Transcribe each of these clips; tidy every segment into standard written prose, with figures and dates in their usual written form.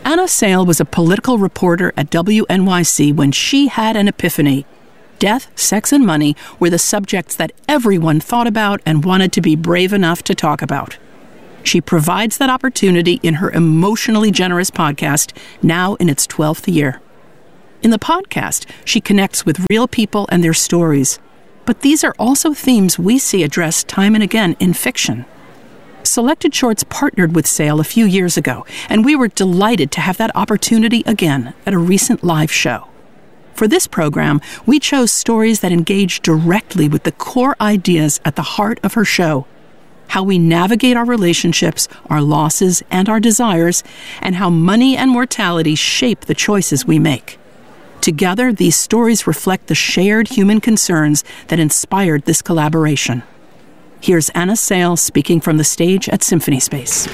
Anna Sale was a political reporter at WNYC when she had an epiphany. Death, sex, and money were the subjects that everyone thought about and wanted to be brave enough to talk about. She provides that opportunity in her emotionally generous podcast, now in its 12th year. In the podcast, she connects with real people and their stories. But these are also themes we see addressed time and again in fiction. Selected Shorts partnered with Sale a few years ago, and we were delighted to have that opportunity again at a recent live show. For this program, we chose stories that engage directly with the core ideas at the heart of her show: how we navigate our relationships, our losses, and our desires, and how money and mortality shape the choices we make. Together, these stories reflect the shared human concerns that inspired this collaboration. Here's Anna Sale speaking from the stage at Symphony Space.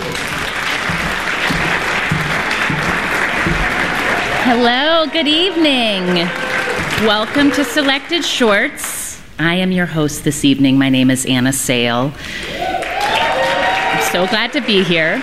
Hello, good evening. Welcome to Selected Shorts. I am your host this evening. My name is Anna Sale. I'm so glad to be here.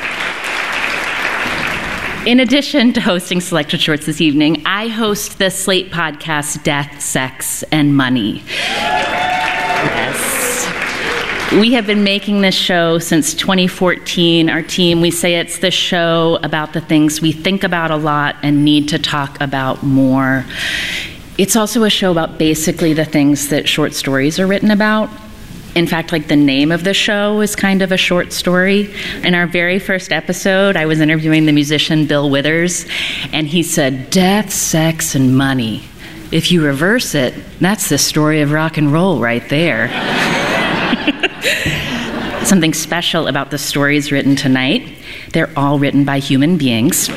In addition to hosting Selected Shorts this evening, I host the Slate podcast Death, Sex, and Money. Yes. We have been making this show since 2014. Our team, we say it's the show about the things we think about a lot and need to talk about more. It's also a show about basically the things that short stories are written about. In fact, like the name of the show is kind of a short story. In our very first episode, I was interviewing the musician Bill Withers, and he said, "Death, sex, and money. If you reverse it, that's the story of rock and roll right there." Something special about the stories written tonight: they're all written by human beings.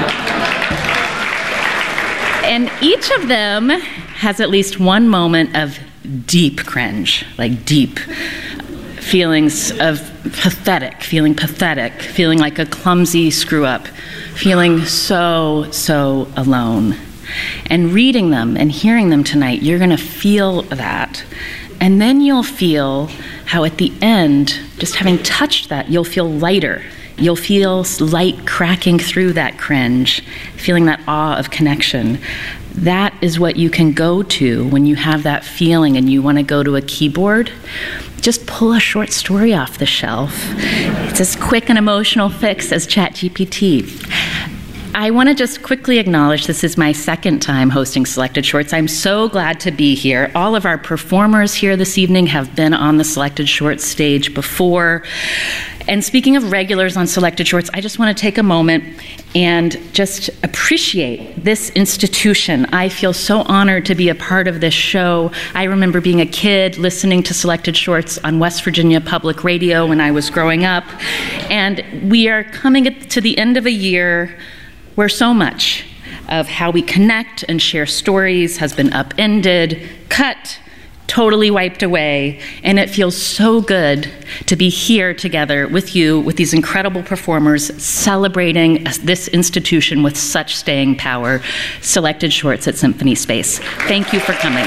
And each of them has at least one moment of deep cringe, like deep feelings of feeling pathetic, feeling like a clumsy screw-up, feeling so alone. And reading them and hearing them tonight, you're going to feel that. And then you'll feel how at the end, just having touched that, you'll feel lighter. You'll feel light cracking through that cringe, feeling that awe of connection. That is what you can go to when you have that feeling and you want to go to a keyboard. Just pull a short story off the shelf. It's as quick and emotional fix as ChatGPT. I want to just quickly acknowledge this is my second time hosting Selected Shorts. I'm so glad to be here. All of our performers here this evening have been on the Selected Shorts stage before. And speaking of regulars on Selected Shorts, I just want to take a moment and just appreciate this institution. I feel so honored to be a part of this show. I remember being a kid listening to Selected Shorts on West Virginia Public Radio when I was growing up. And we are coming to the end of a year where so much of how we connect and share stories has been upended, cut, totally wiped away, and it feels so good to be here together with you, with these incredible performers, celebrating this institution with such staying power. Selected Shorts at Symphony Space. Thank you for coming.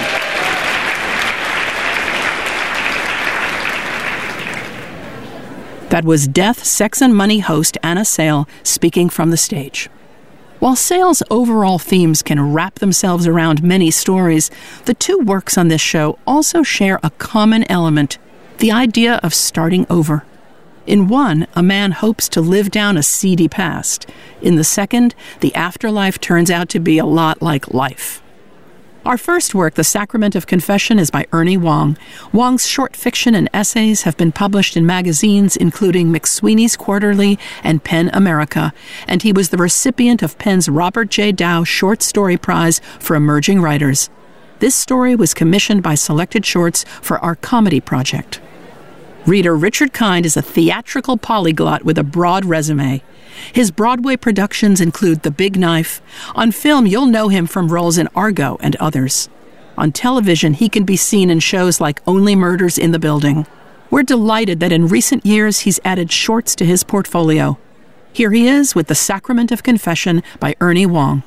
That was Death, Sex, and Money host Anna Sale speaking from the stage. While Sale's overall themes can wrap themselves around many stories, the two works on this show also share a common element: the idea of starting over. In one, a man hopes to live down a seedy past. In the second, the afterlife turns out to be a lot like life. Our first work, The Sacrament of Confession, is by Ernie Wong. Wong's short fiction and essays have been published in magazines including McSweeney's Quarterly and PEN America, and he was the recipient of PEN's Robert J. Dow Short Story Prize for Emerging Writers. This story was commissioned by Selected Shorts for our comedy project. Reader Richard Kind is a theatrical polyglot with a broad resume. His Broadway productions include The Big Knife. On film, you'll know him from roles in Argo and others. On television, he can be seen in shows like Only Murders in the Building. We're delighted that in recent years he's added shorts to his portfolio. Here he is with The Sacrament of Confession by Ernie Wong.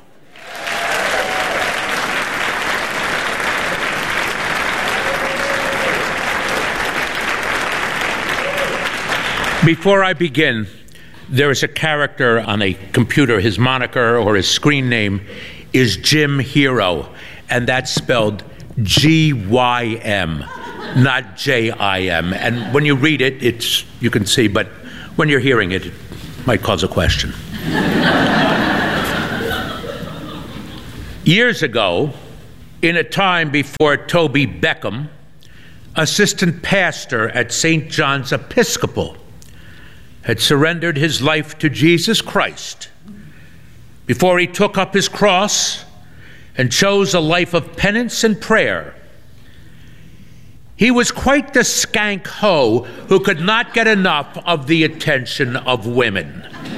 Before I begin, There is a character on a computer, his moniker or his screen name is Jim Hero, and that's spelled G-Y-M, not J-I-M. And when you read it, you can see, but when you're hearing it, it might cause a question. Years ago, in a time before Toby Beckham, assistant pastor at St. John's Episcopal, had surrendered his life to Jesus Christ before he took up his cross and chose a life of penance and prayer. He was quite the skank hoe who could not get enough of the attention of women.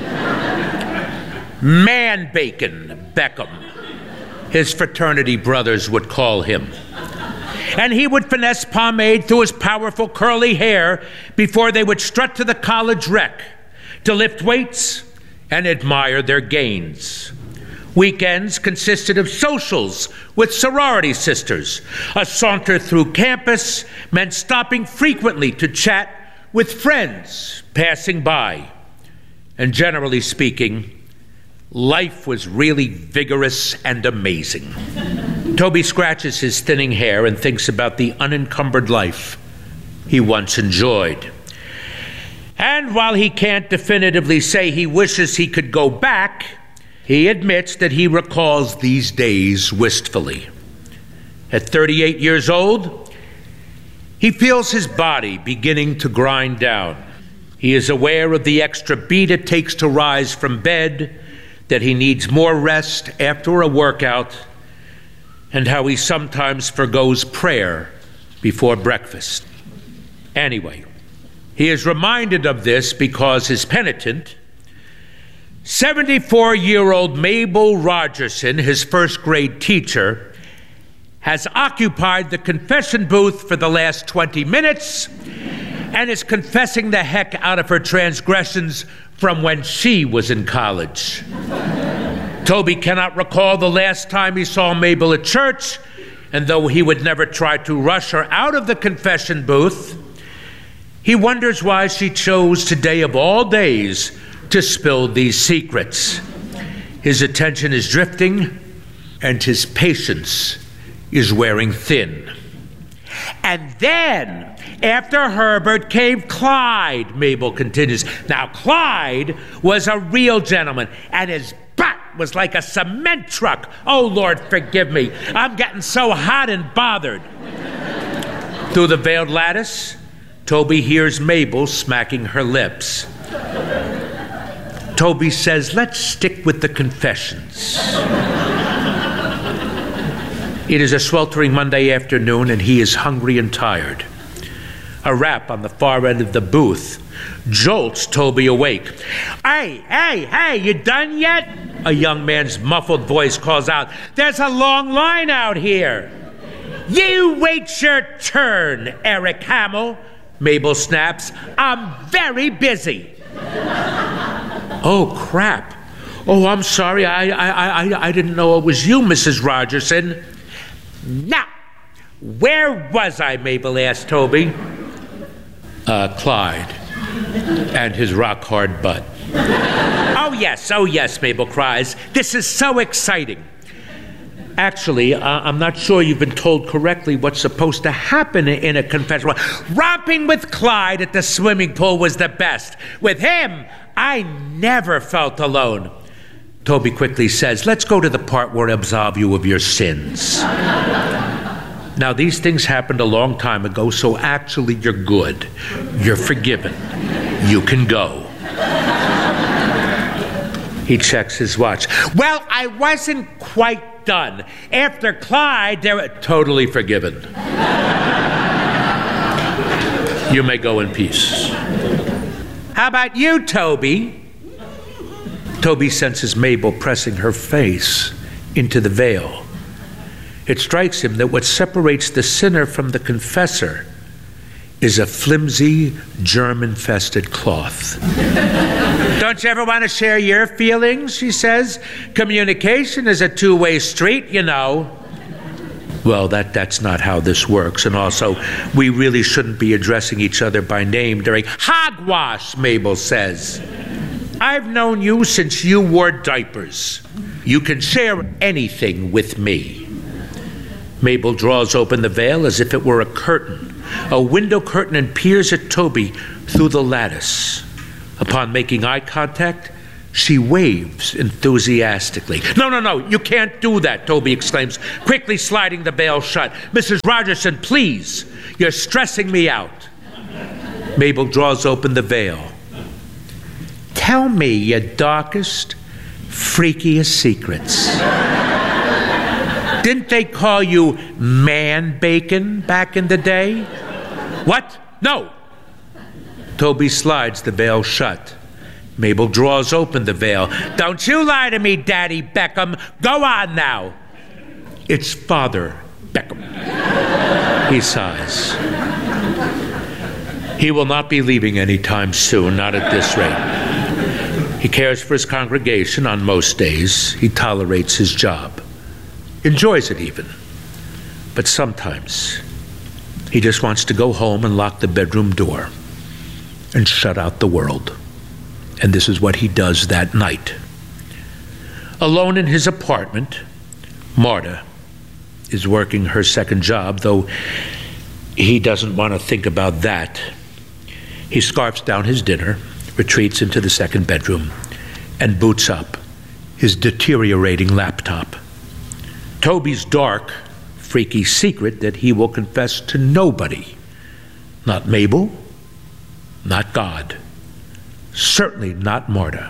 Man bacon Beckham, his fraternity brothers would call him. And he would finesse pomade through his powerful curly hair before they would strut to the college rec to lift weights and admire their gains. Weekends consisted of socials with sorority sisters. A saunter through campus meant stopping frequently to chat with friends passing by. And generally speaking, life was really vigorous and amazing. Toby scratches his thinning hair and thinks about the unencumbered life he once enjoyed. And while he can't definitively say he wishes he could go back, he admits that he recalls these days wistfully. At 38 years old, he feels his body beginning to grind down. He is aware of the extra beat it takes to rise from bed, that he needs more rest after a workout, and how he sometimes forgoes prayer before breakfast. Anyway, he is reminded of this because his penitent, 74-year-old Mabel Rogerson, his first-grade teacher, has occupied the confession booth for the last 20 minutes and is confessing the heck out of her transgressions from when she was in college. Toby cannot recall the last time he saw Mabel at church, and though he would never try to rush her out of the confession booth, he wonders why she chose today of all days to spill these secrets. His attention is drifting, and his patience is wearing thin. And then, after Herbert came Clyde, Mabel continues. Now, Clyde was a real gentleman, and his butt was like a cement truck. Oh, Lord, forgive me. I'm getting so hot and bothered. Through the veiled lattice, Toby hears Mabel smacking her lips. Toby says, let's stick with the confessions. It is a sweltering Monday afternoon, and he is hungry and tired. A rap on the far end of the booth jolts Toby awake. Hey, you done yet? A young man's muffled voice calls out, there's a long line out here. You wait your turn, Eric Hamill, Mabel snaps. I'm very busy. Oh, crap. Oh, I'm sorry. I didn't know it was you, Mrs. Rogerson. Now, where was I, Mabel asked Toby. Clyde and his rock-hard butt. Oh, yes, Mabel cries. This is so exciting. Actually, I'm not sure you've been told correctly what's supposed to happen in a confession. Romping with Clyde at the swimming pool was the best. With him, I never felt alone. Toby quickly says, let's go to the part where I absolve you of your sins. Now, these things happened a long time ago, so actually you're good. You're forgiven. You can go. He checks his watch. Well, I wasn't quite done. After Clyde, they were totally forgiven. You may go in peace. How about you, Toby? Toby senses Mabel pressing her face into the veil. It strikes him that what separates the sinner from the confessor is a flimsy, germ-infested cloth. Don't you ever want to share your feelings, she says. Communication is a two-way street, you know. Well, that's not how this works. And also, we really shouldn't be addressing each other by name during hogwash, Mabel says. I've known you since you wore diapers. You can share anything with me. Mabel draws open the veil as if it were a curtain, a window curtain, and peers at Toby through the lattice. Upon making eye contact, she waves enthusiastically. No, you can't do that, Toby exclaims, quickly sliding the veil shut. Mrs. Rogerson, please, you're stressing me out. Mabel draws open the veil. Tell me your darkest, freakiest secrets. Didn't they call you man bacon back in the day? What? No. Toby slides the veil shut. Mabel draws open the veil. Don't you lie to me, Daddy Beckham. Go on now. It's Father Beckham. He sighs. He will not be leaving anytime soon, not at this rate. He cares for his congregation on most days. He tolerates his job. Enjoys it even. But sometimes he just wants to go home and lock the bedroom door and shut out the world. And this is what he does that night. Alone in his apartment, Marta is working her second job, though he doesn't want to think about that. He scarfs down his dinner, retreats into the second bedroom, and boots up his deteriorating laptop. Toby's dark, freaky secret that he will confess to nobody. Not Mabel, not God, certainly not Marta,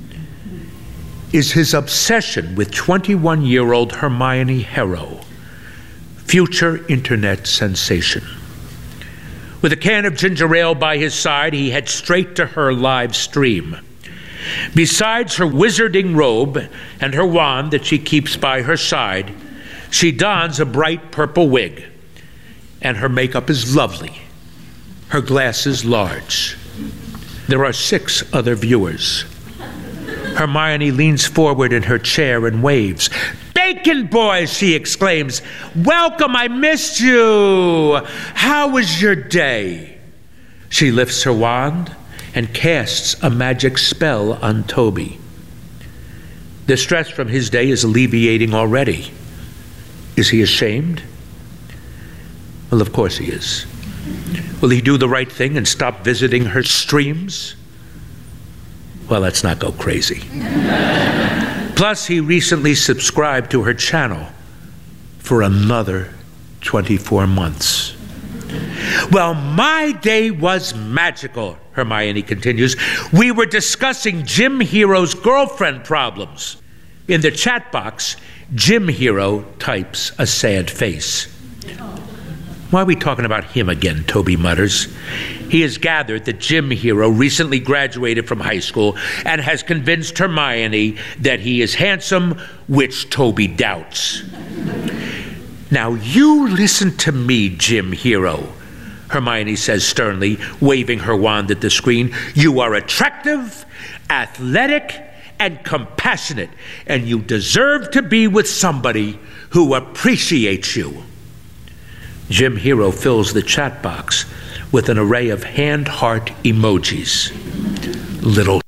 is his obsession with 21-year-old Hermione Harrow, future internet sensation. With a can of ginger ale by his side, he heads straight to her live stream. Besides her wizarding robe and her wand that she keeps by her side, she dons a bright purple wig, and her makeup is lovely, her glasses large. There are 6 other viewers. Hermione leans forward in her chair and waves. Bacon boys, she exclaims. Welcome, I missed you. How was your day? She lifts her wand and casts a magic spell on Toby. The stress from his day is alleviating already. Is he ashamed? Well, of course he is. Will he do the right thing and stop visiting her streams? Well, let's not go crazy. Plus, he recently subscribed to her channel for another 24 months. Well, my day was magical, Hermione continues. We were discussing Jim Hero's girlfriend problems. In the chat box, Jim Hero types a sad face. Why are we talking about him again, Toby mutters. He has gathered that Jim Hero recently graduated from high school and has convinced Hermione that he is handsome, which Toby doubts. Now you listen to me, Jim Hero, Hermione says sternly, waving her wand at the screen. You are attractive, athletic, and compassionate, and you deserve to be with somebody who appreciates you. Jim Hero fills the chat box with an array of hand heart emojis. Little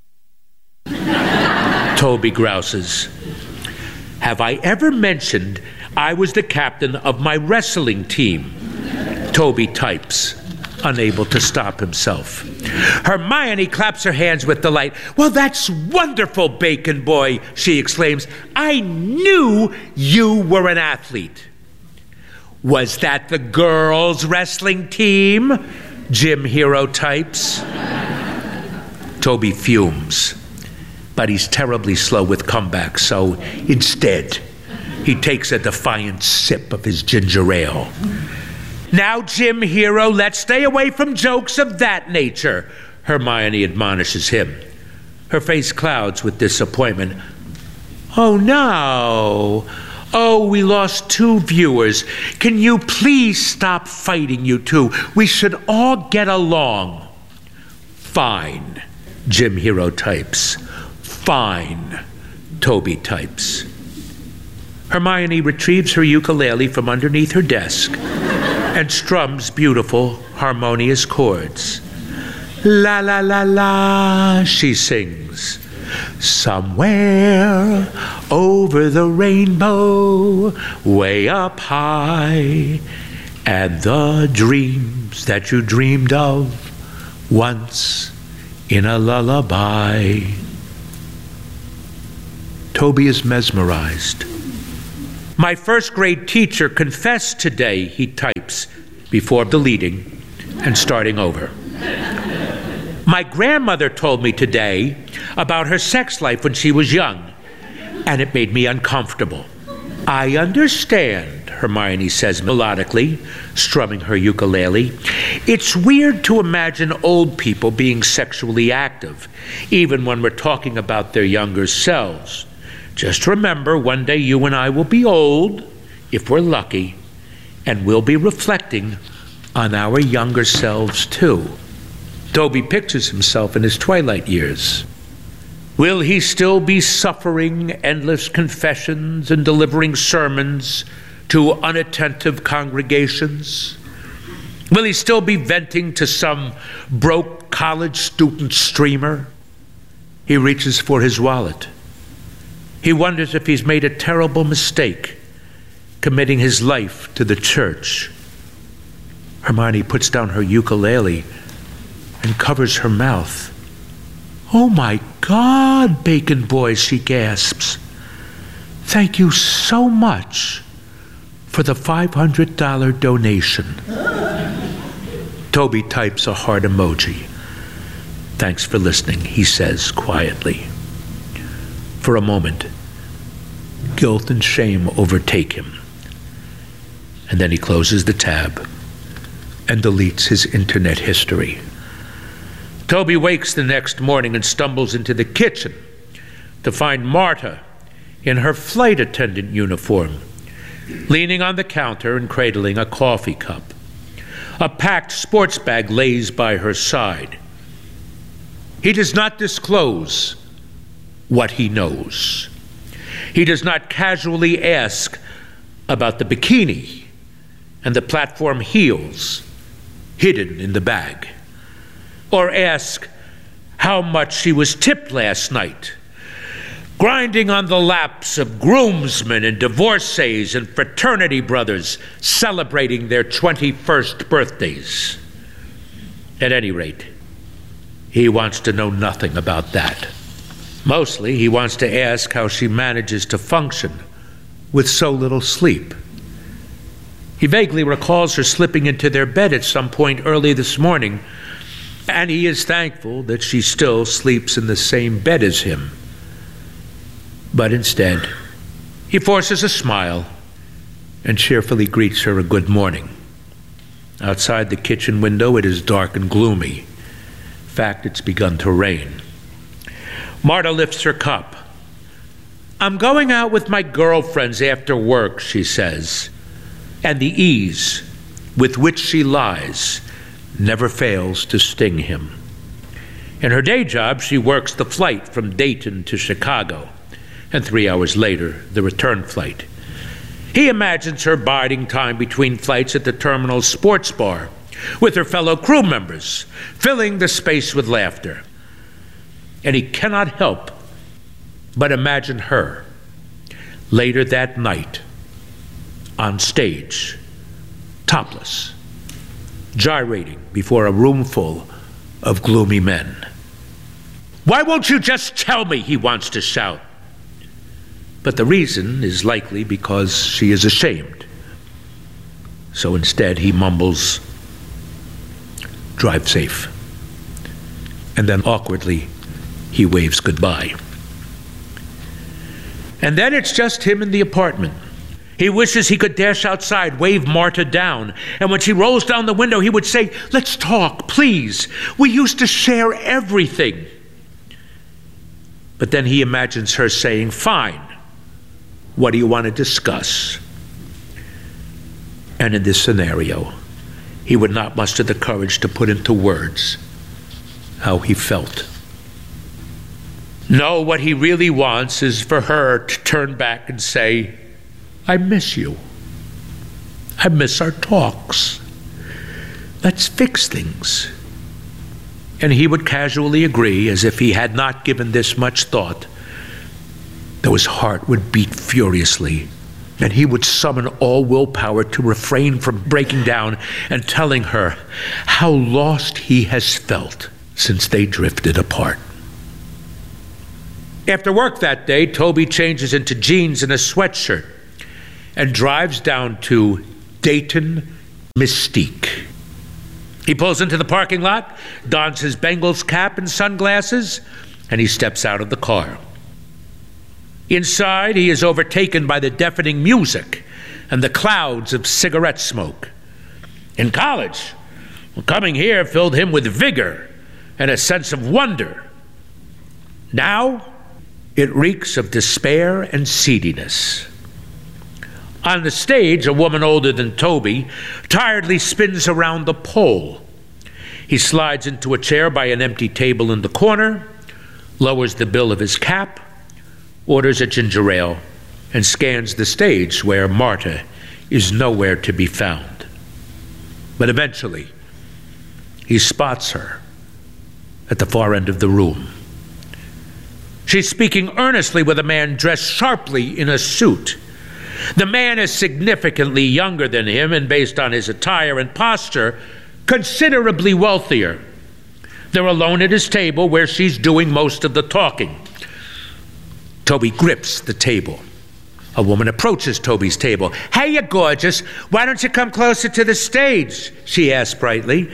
Toby grouses. Have I ever mentioned I was the captain of my wrestling team? Toby types, unable to stop himself. Hermione claps her hands with delight. Well, that's wonderful, Bacon Boy, she exclaims. I knew you were an athlete. Was that the girls' wrestling team? Jim Hero types. Toby fumes, but he's terribly slow with comebacks, so instead, he takes a defiant sip of his ginger ale. Now, Jim Hero, let's stay away from jokes of that nature, Hermione admonishes him. Her face clouds with disappointment. Oh, no. Oh, we lost 2 viewers. Can you please stop fighting, you two? We should all get along. Fine, Jim Hero types. Fine, Toby types. Hermione retrieves her ukulele from underneath her desk and strums beautiful, harmonious chords. La la la la, she sings. Somewhere over the rainbow, way up high, and the dreams that you dreamed of once in a lullaby. Toby is mesmerized. My first grade teacher confessed today, he types before deleting and starting over. My grandmother told me today about her sex life when she was young, and it made me uncomfortable. I understand, Hermione says melodically, strumming her ukulele. It's weird to imagine old people being sexually active, even when we're talking about their younger selves. Just remember, one day you and I will be old, if we're lucky, and we'll be reflecting on our younger selves too. Toby pictures himself in his twilight years. Will he still be suffering endless confessions and delivering sermons to unattentive congregations? Will he still be venting to some broke college student streamer? He reaches for his wallet. He wonders if he's made a terrible mistake, committing his life to the church. Hermione puts down her ukulele and covers her mouth. Oh my God, Bacon Boy, she gasps. Thank you so much for the $500 donation. Toby types a heart emoji. Thanks for listening, he says quietly. For a moment, guilt and shame overtake him. And then he closes the tab and deletes his internet history. Toby wakes the next morning and stumbles into the kitchen to find Marta in her flight attendant uniform, leaning on the counter and cradling a coffee cup. A packed sports bag lays by her side. He does not disclose what he knows. He does not casually ask about the bikini and the platform heels hidden in the bag, or ask how much she was tipped last night, grinding on the laps of groomsmen and divorcees and fraternity brothers celebrating their 21st birthdays. At any rate, he wants to know nothing about that. Mostly, he wants to ask how she manages to function with so little sleep. He vaguely recalls her slipping into their bed at some point early this morning, and he is thankful that she still sleeps in the same bed as him. But instead, he forces a smile and cheerfully greets her a good morning. Outside the kitchen window, it is dark and gloomy. In fact, it's begun to rain. Marta lifts her cup. I'm going out with my girlfriends after work, she says, and the ease with which she lies never fails to sting him. In her day job, she works the flight from Dayton to Chicago, and 3 hours later, the return flight. He imagines her biding time between flights at the terminal sports bar with her fellow crew members, filling the space with laughter. And he cannot help but imagine her later that night on stage, topless, gyrating before a room full of gloomy men. Why won't you just tell me, he wants to shout. But the reason is likely because she is ashamed. So instead he mumbles, drive safe. And then awkwardly he waves goodbye. And then it's just him in the apartment. He wishes he could dash outside, wave Marta down, and when she rolls down the window, he would say, let's talk, please. We used to share everything. But then he imagines her saying, fine, what do you want to discuss? And in this scenario, he would not muster the courage to put into words how he felt. No, what he really wants is for her to turn back and say, I miss you. I miss our talks. Let's fix things. and he would casually agree as if he had not given this much thought, though his heart would beat furiously, and he would summon all willpower to refrain from breaking down and telling her how lost he has felt since they drifted apart. After work that day, Toby changes into jeans and a sweatshirt and drives down to Dayton Mystique. He pulls into the parking lot, dons his Bengals cap and sunglasses, and he steps out of the car. Inside, he is overtaken by the deafening music and the clouds of cigarette smoke. In college, coming here filled him with vigor and a sense of wonder. Now, it reeks of despair and seediness. On the stage, a woman older than Toby tiredly spins around the pole. He slides into a chair by an empty table in the corner, lowers the bill of his cap, orders a ginger ale, and scans the stage where Marta is nowhere to be found. But eventually, he spots her at the far end of the room. She's speaking earnestly with a man dressed sharply in a suit. The man is significantly younger than him, and based on his attire and posture, considerably wealthier. They're alone at his table where she's doing most of the talking. Toby grips the table. A woman approaches Toby's table. "Hey, you gorgeous. Why don't you come closer to the stage?" she asks brightly.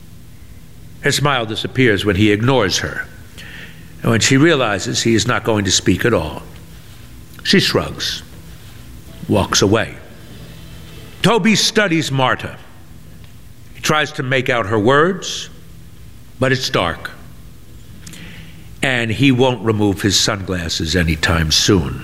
Her smile disappears when he ignores her. And when she realizes he is not going to speak at all, she shrugs, walks away. Toby studies Marta. He tries to make out her words, but it's dark. And he won't remove his sunglasses anytime soon.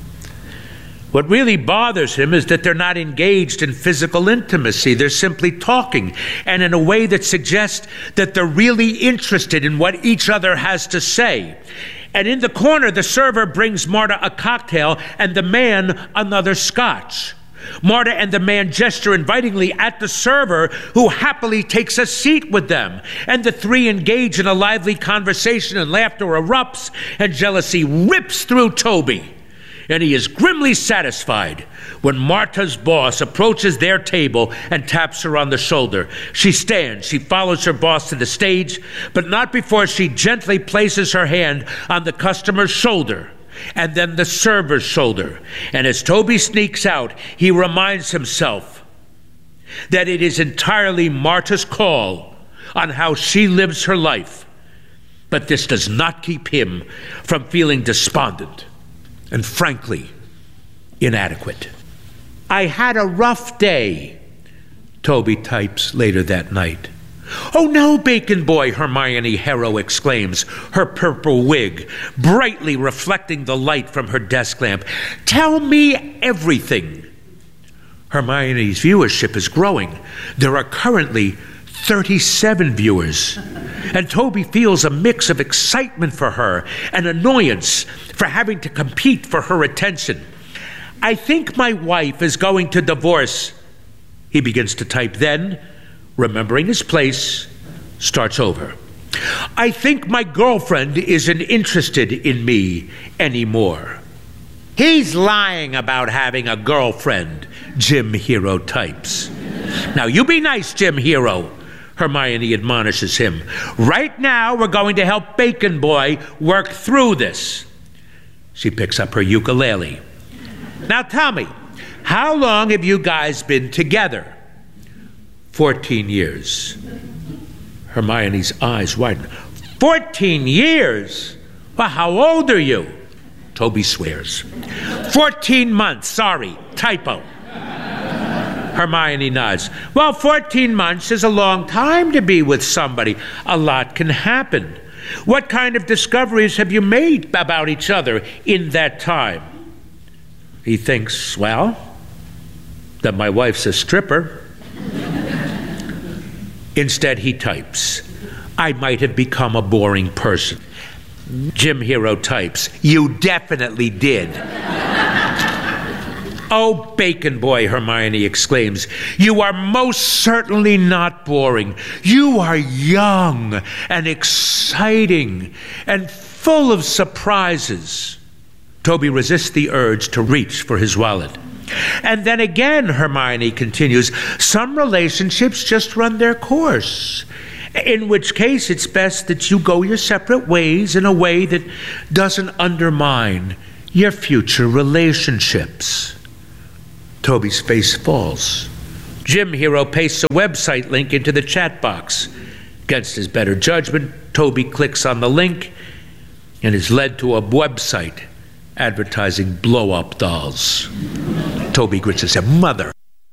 What really bothers him is that they're not engaged in physical intimacy. They're simply talking, and in a way that suggests that they're really interested in what each other has to say. And in the corner, the server brings Marta a cocktail and the man another scotch. Marta and the man gesture invitingly at the server, who happily takes a seat with them. And the three engage in a lively conversation, and laughter erupts, and jealousy rips through Toby. And he is grimly satisfied when Marta's boss approaches their table and taps her on the shoulder. She stands. She follows her boss to the stage, but not before she gently places her hand on the customer's shoulder and then the server's shoulder. And as Toby sneaks out, he reminds himself that it is entirely Marta's call on how she lives her life. But this does not keep him from feeling despondent and frankly inadequate. "I had a rough day," Toby types later that night. "Oh no, Bacon Boy," Hermione Harrow exclaims, her purple wig brightly reflecting the light from her desk lamp. "Tell me everything." Hermione's viewership is growing. There are currently 37 viewers. And Toby feels a mix of excitement for her and annoyance for having to compete for her attention. "I think my wife is going to divorce," he begins to type, then, remembering his place, starts over. "I think my girlfriend isn't interested in me anymore." "He's lying about having a girlfriend," Jim Hero types. "Now you be nice, Jim Hero," Hermione admonishes him. "Right now, we're going to help Bacon Boy work through this." She picks up her ukulele. "Now tell me, how long have you guys been together?" 14 years. Hermione's eyes widen. 14 years? Well, how old are you? Toby swears. 14 months, sorry, typo. Hermione nods. "Well, 14 months is a long time to be with somebody. A lot can happen. What kind of discoveries have you made about each other in that time?" He thinks, well, that my wife's a stripper. Instead, he types, "I might have become a boring person." Jim Hero types, "You definitely did." "Oh, Bacon Boy," Hermione exclaims, "you are most certainly not boring. You are young and exciting and full of surprises." Toby resists the urge to reach for his wallet. "And then again," Hermione continues, "some relationships just run their course, in which case it's best that you go your separate ways in a way that doesn't undermine your future relationships." Toby's face falls. Gym Hero pastes a website link into the chat box. Against his better judgment, Toby clicks on the link and is led to a website advertising blow-up dolls. Toby grits his teeth. "Mother."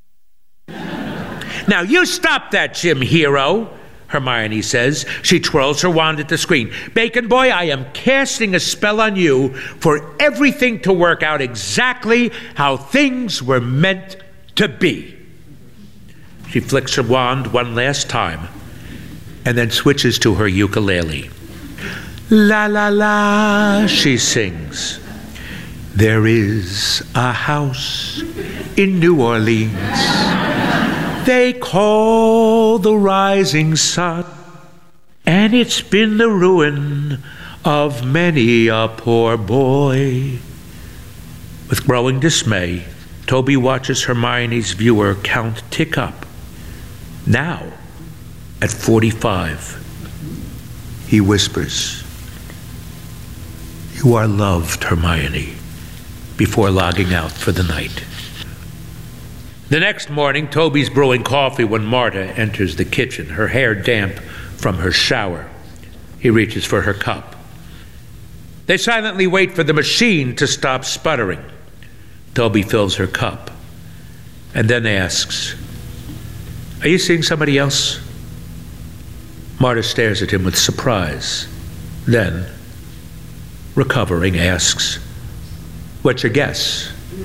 "Now you stop that, Gym Hero," Hermione says. She twirls her wand at the screen. "Bacon Boy, I am casting a spell on you for everything to work out exactly how things were meant to be." She flicks her wand one last time and then switches to her ukulele. "La la la," she sings. "There is a house in New Orleans they call the Rising Sun, and it's been the ruin of many a poor boy." With growing dismay, Toby watches Hermione's viewer count tick up. Now, at 45, he whispers, "You are loved, Hermione," before logging out for the night. The next morning, Toby's brewing coffee when Marta enters the kitchen, her hair damp from her shower. He reaches for her cup. They silently wait for the machine to stop sputtering. Toby fills her cup and then asks, "Are you seeing somebody else?" Marta stares at him with surprise. Then, recovering, asks, "What's your guess?"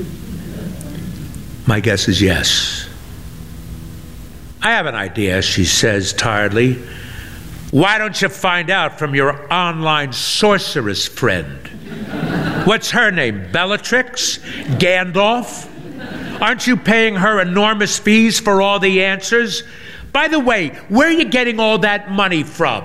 "My guess is yes." "I have an idea," she says tiredly. "Why don't you find out from your online sorceress friend? What's her name? Bellatrix? Gandalf? Aren't you paying her enormous fees for all the answers? By the way, where are you getting all that money from?"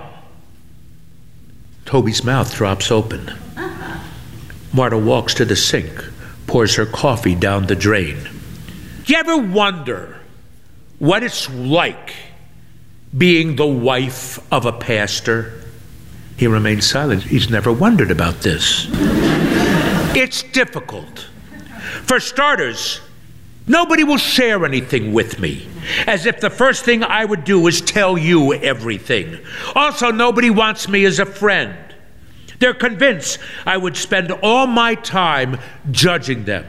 Toby's mouth drops open. Marta walks to the sink, pours her coffee down the drain. "Do you ever wonder what it's like being the wife of a pastor?" He remains silent. He's never wondered about this. "It's difficult. For starters, nobody will share anything with me, as if the first thing I would do is tell you everything. Also, nobody wants me as a friend. They're convinced I would spend all my time judging them."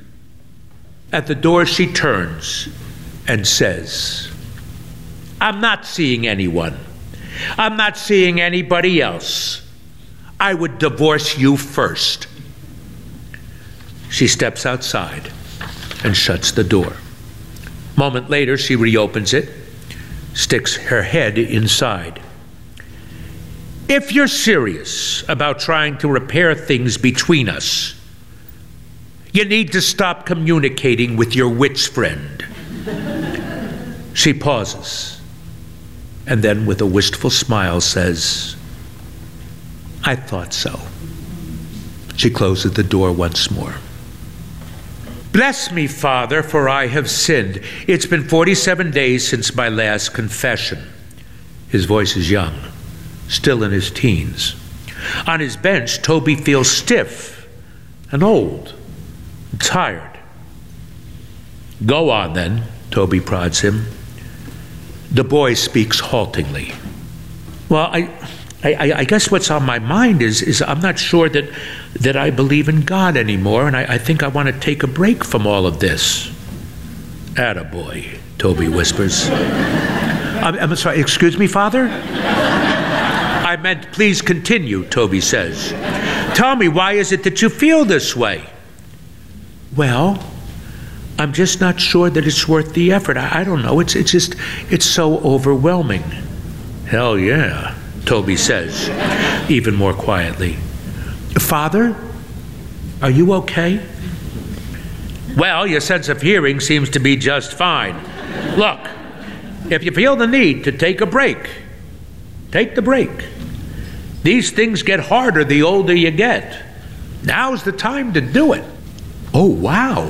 At the door, she turns and says, "I'm not seeing anyone. I'm not seeing anybody else. I would divorce you first." She steps outside and shuts the door. A moment later, she reopens it, sticks her head inside. "If you're serious about trying to repair things between us, you need to stop communicating with your witch friend." She pauses, and then with a wistful smile says, "I thought so." She closes the door once more. "Bless me, Father, for I have sinned. It's been 47 days since my last confession." His voice is young, still in his teens. On his bench, Toby feels stiff and old and tired. "Go on, then," Toby prods him. The boy speaks haltingly. "Well, I guess what's on my mind is I'm not sure that I believe in God anymore, and I think I want to take a break from all of this." "Attaboy," Toby whispers. I'm sorry, excuse me, Father?" "I meant please continue," Toby says. "Tell me, why is it that you feel this way?" "Well, I'm just not sure that it's worth the effort. I don't know. It's so overwhelming." "Hell yeah," Toby says, even more quietly. "Father, are you okay?" Well, your sense of hearing seems to be just fine. Look, if you feel the need to take a break, take the break. These things get harder the older you get. Now's the time to do it. Oh, wow.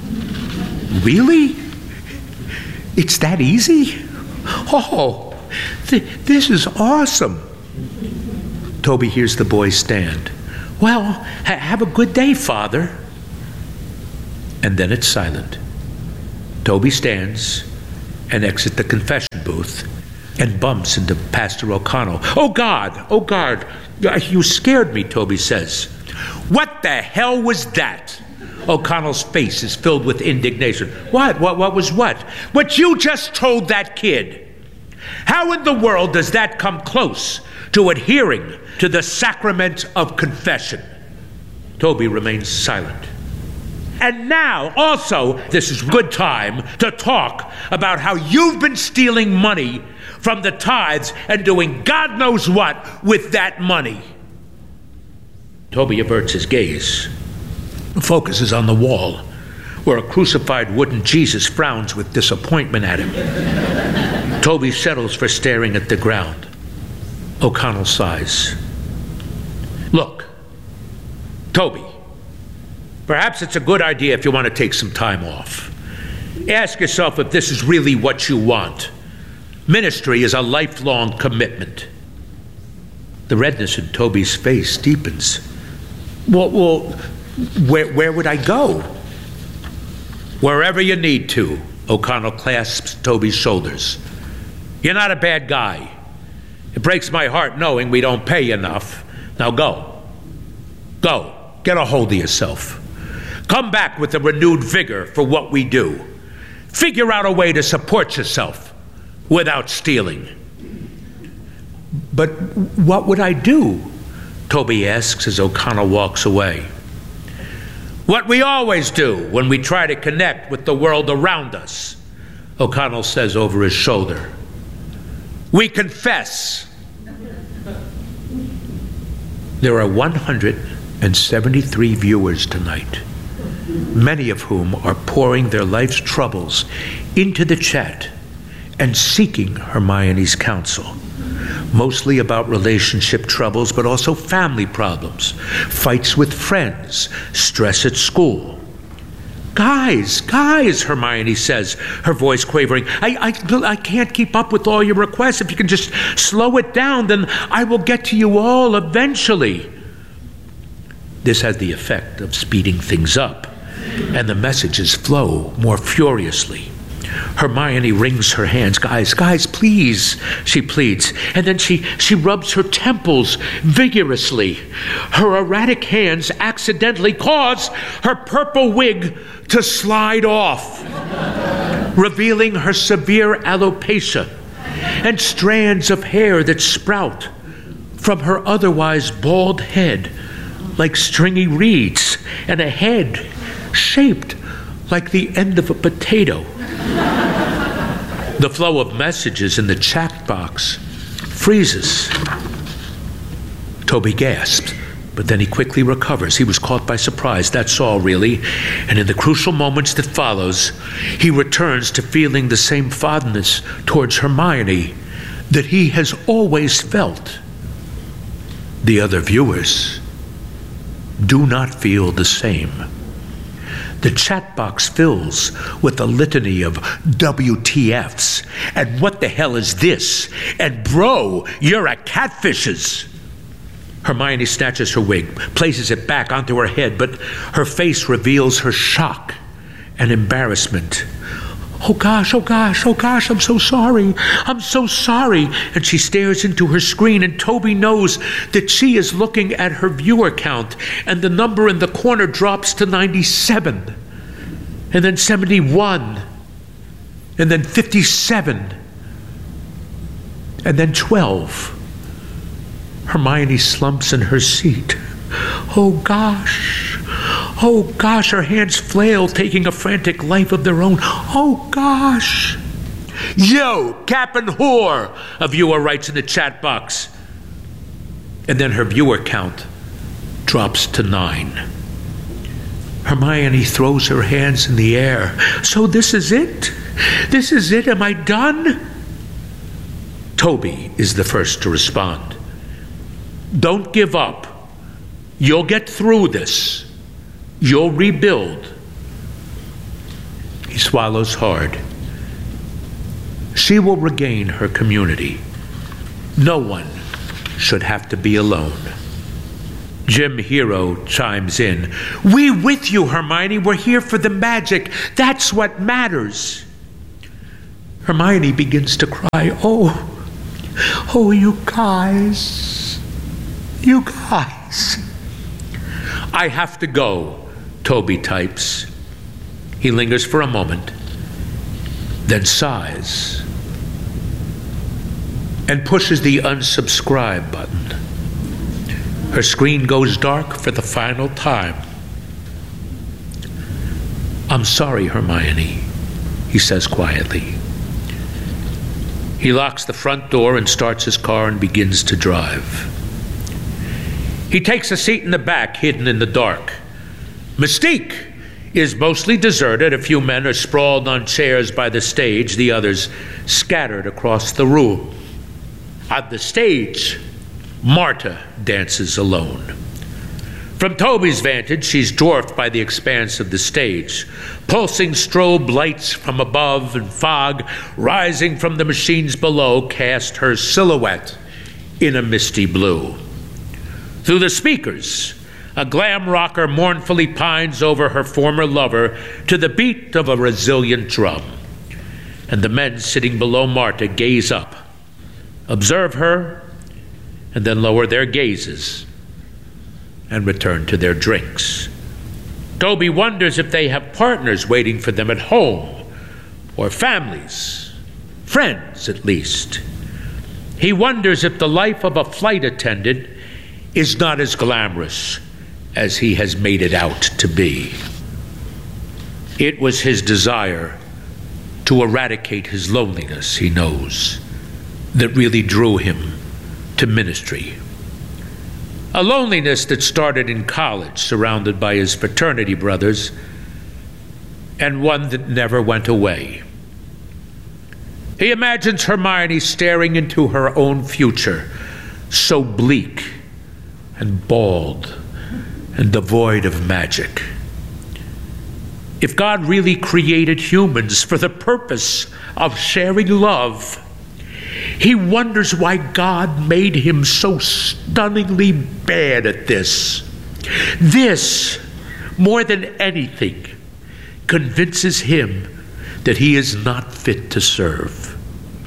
Really? It's that easy? Oh, this is awesome. Toby hears the boy stand. Well, have a good day, Father. And then it's silent. Toby stands and exits the confession booth and bumps into Pastor O'Connell. Oh, God, you scared me, Toby says. What the hell was that? O'Connell's face is filled with indignation. What was what? What you just told that kid. How in the world does that come close to adhering to the sacrament of confession? Toby remains silent. And now, also, this is good time to talk about how you've been stealing money from the tithes and doing God knows what with that money. Toby averts his gaze, focuses on the wall, where a crucified wooden Jesus frowns with disappointment at him. Toby settles for staring at the ground. O'Connell sighs. Look, Toby, perhaps it's a good idea if you want to take some time off. Ask yourself if this is really what you want. Ministry is a lifelong commitment. The redness in Toby's face deepens. Well, where would I go? Wherever you need to, O'Connell clasps Toby's shoulders. You're not a bad guy. It breaks my heart knowing we don't pay enough. Now go. Go. Get a hold of yourself. Come back with a renewed vigor for what we do. Figure out a way to support yourself without stealing. But what would I do? Toby asks as O'Connell walks away. What we always do when we try to connect with the world around us, O'Connell says over his shoulder. We confess. There are 173 viewers tonight, many of whom are pouring their life's troubles into the chat and seeking Hermione's counsel. Mostly about relationship troubles, but also family problems, fights with friends, stress at school. Guys, Hermione says, her voice quavering. I can't keep up with all your requests. If you can just slow it down, then I will get to you all eventually. This has the effect of speeding things up, and the messages flow more furiously. Hermione wrings her hands. Guys, please, she pleads. And then she rubs her temples vigorously. Her erratic hands accidentally cause her purple wig to slide off, revealing her severe alopecia and strands of hair that sprout from her otherwise bald head like stringy reeds, and a head shaped like the end of a potato. The flow of messages in the chat box freezes. Toby gasps, but then he quickly recovers. He was caught by surprise, that's all really. And in the crucial moments that follows, he returns to feeling the same fondness towards Hermione that he has always felt. The other viewers do not feel the same. The chat box fills with a litany of WTFs and what the hell is this? And bro, you're a catfishes. Hermione snatches her wig, places it back onto her head, but her face reveals her shock and embarrassment. Oh gosh, I'm so sorry. And she stares into her screen, and Toby knows that she is looking at her viewer count, and the number in the corner drops to 97, and then 71, and then 57, and then 12. Hermione slumps in her seat. Oh gosh, her hands flail, taking a frantic life of their own. Oh gosh. Yo, cap and whore, a viewer writes in the chat box. And then her viewer count drops to 9. Hermione throws her hands in the air. So this is it? This is it? Am I done? Toby is the first to respond. Don't give up. You'll get through this. You'll rebuild. He swallows hard. She will regain her community. No one should have to be alone. Jim Hero chimes in. We with you, Hermione. We're here for the magic. That's what matters. Hermione begins to cry. Oh, you guys. You guys. I have to go, Toby types. He lingers for a moment, then sighs and pushes the unsubscribe button. Her screen goes dark for the final time. I'm sorry, Hermione, he says quietly. He locks the front door and starts his car and begins to drive. He takes a seat in the back, hidden in the dark. Mystique is mostly deserted. A few men are sprawled on chairs by the stage, the others scattered across the room. On the stage, Marta dances alone. From Toby's vantage, she's dwarfed by the expanse of the stage. Pulsing strobe lights from above and fog rising from the machines below cast her silhouette in a misty blue. Through the speakers, a glam rocker mournfully pines over her former lover to the beat of a resilient drum. And the men sitting below Marta gaze up, observe her, and then lower their gazes and return to their drinks. Toby wonders if they have partners waiting for them at home, or families, friends at least. He wonders if the life of a flight attendant is not as glamorous as he has made it out to be. It was his desire to eradicate his loneliness, he knows, that really drew him to ministry. A loneliness that started in college, surrounded by his fraternity brothers, and one that never went away. He imagines Hermione staring into her own future, so bleak and bald and devoid of magic. If God really created humans for the purpose of sharing love, he wonders why God made him so stunningly bad at this. This, more than anything, convinces him that he is not fit to serve.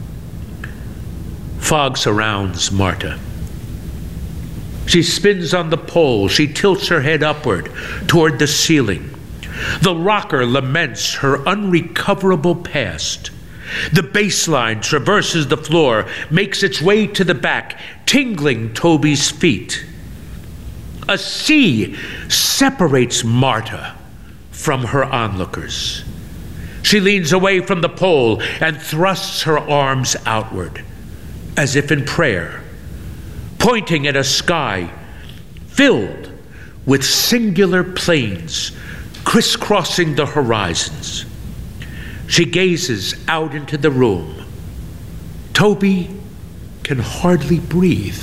Fog surrounds Marta. She spins on the pole. She tilts her head upward toward the ceiling. The rocker laments her unrecoverable past. The bass line traverses the floor, makes its way to the back, tingling Toby's feet. A sea separates Marta from her onlookers. She leans away from the pole and thrusts her arms outward, as if in prayer, pointing at a sky filled with singular planes crisscrossing the horizons. She gazes out into the room. Toby can hardly breathe.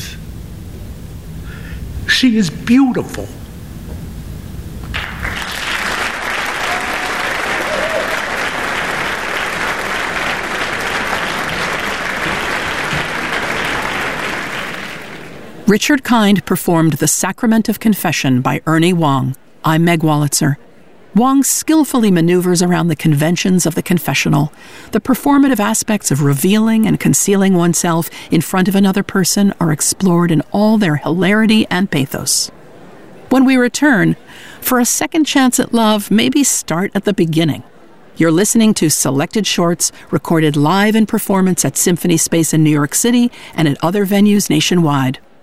She is beautiful. Richard Kind performed The Sacrament of Confession by Ernie Wong. I'm Meg Wolitzer. Wong skillfully maneuvers around the conventions of the confessional. The performative aspects of revealing and concealing oneself in front of another person are explored in all their hilarity and pathos. When we return, for a second chance at love, maybe start at the beginning. You're listening to selected shorts recorded live in performance at Symphony Space in New York City and at other venues nationwide.